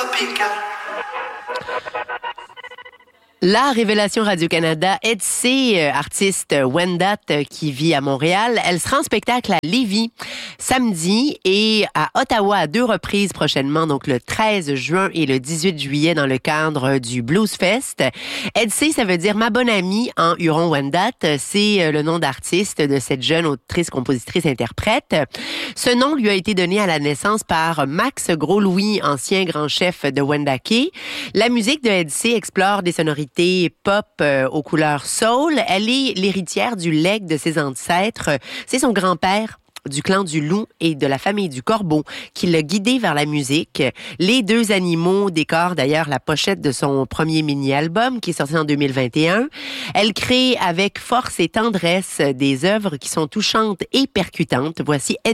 La révélation Radio-Canada, Edsé, artiste Wendat qui vit à Montréal, elle sera en spectacle à Lévis samedi et à Ottawa à 2 reprises prochainement, donc le 13 juin et le 18 juillet dans le cadre du Blues Fest. Edsé, ça veut dire ma bonne amie en Huron-Wendat. C'est le nom d'artiste de cette jeune autrice, compositrice, interprète. Ce nom lui a été donné à la naissance par Max Gros-Louis, ancien grand chef de Wendake. La musique de Edsé explore des sonorités pop aux couleurs soul. Elle est l'héritière du legs de ses ancêtres. C'est son grand-père du clan du loup et de la famille du corbeau qui l'a guidé vers la musique. Les deux animaux décorent d'ailleurs la pochette de son premier mini-album qui est sorti en 2021. Elle crée avec force et tendresse des œuvres qui sont touchantes et percutantes. Voici